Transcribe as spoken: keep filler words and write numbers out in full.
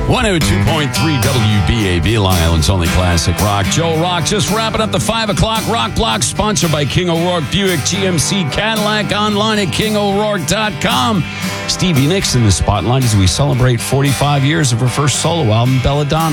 one oh two point three W B A B, Long Island's only classic rock. Joe Rock just wrapping up the five o'clock Rock Block, sponsored by King O'Rourke Buick G M C Cadillac, online at king o'rourke dot com. Stevie Nicks in the spotlight as we celebrate forty-five years of her first solo album, Belladonna.